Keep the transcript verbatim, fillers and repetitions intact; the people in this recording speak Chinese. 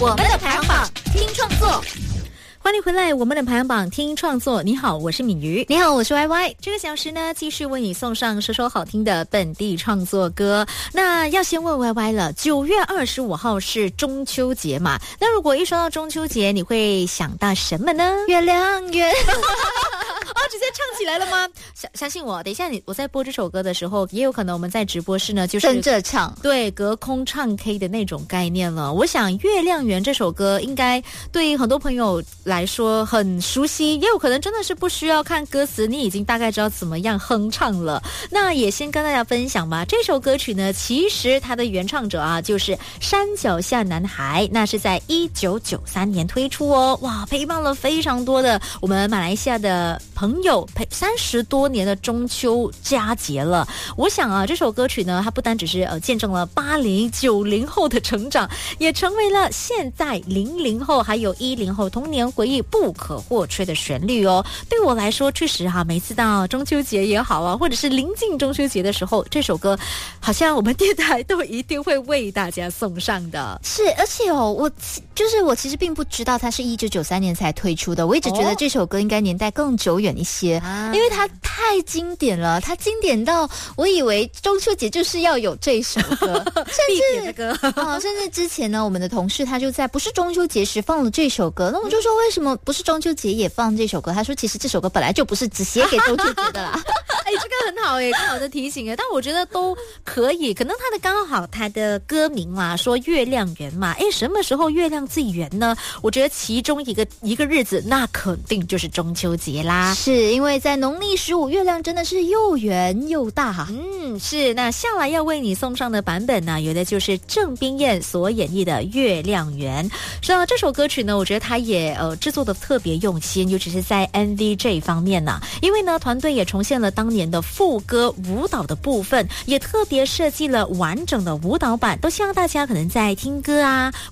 我们的排行榜听创作。 欢迎回来，我们的排行榜听创作。你好，我是敏瑜。 你好，我是 Y Y。 这个小时呢，继续为你送上说说好听的本地创作歌。那要先问 Y Y 了，九月二十五号是中秋节嘛？那如果一说到中秋节，你会想到什么呢？ 月亮圆。 哦，直接唱起来了吗？相相信我，等一下你我在播这首歌的时候，也有可能我们在直播室呢，就是跟着唱， 对，隔空唱 K 的那种概念了。我想《月亮圆》这首歌应该对很多朋友来说很熟悉，也有可能真的是不需要看歌词，你已经大概知道怎么样哼唱了。那也先跟大家分享吧，这首歌曲呢，其实它的原唱者啊，就是山脚下男孩，那是在一九九三年推出哦。哇，陪伴了非常多的我们马来西亚的朋友，陪三十多年的中秋佳节了。我想啊，这首歌曲呢，它不单只是呃见证了八零九零后的成长，也成为了现在零零后还有一零后童年回忆不可或缺的旋律哦。对我来说，确实哈、啊，每次到中秋节也好啊，或者是临近中秋节的时候，这首歌好像我们电台都一定会为大家送上的。 是，而且哦，我就是我其实并不知道它是一九九三年才推出的，我一直觉得这首歌应该年代更久远一些，哦、因为它太经典了，它经典到我以为中秋节就是要有这首歌，甚至歌哦，甚至之前呢，我们的同事他就在不是中秋节时放了这首歌，那我就说为什么不是中秋节也放这首歌？他说其实这首歌本来就不是只写给中秋节的啦。 哎，这个很好耶，很好的提醒耶。但我觉得都可以，可能他的刚好他的歌名嘛，说月亮圆嘛，哎，什么时候月亮最圆呢？我觉得其中一个一个日子，那肯定就是中秋节啦。 是因为在农历十五，月亮真的是又圆又大哈。 嗯，是。那下来要为你送上的版本呢，有的就是郑冰燕所演绎的《月亮圆》。说到这首歌曲呢，我觉得他也呃制作的特别用心，尤其是在 M V 这一方面呢，因为呢团队也重现了当年的副歌舞蹈的部分，也特别设计了完整的舞蹈版，都希望大家可能在听歌啊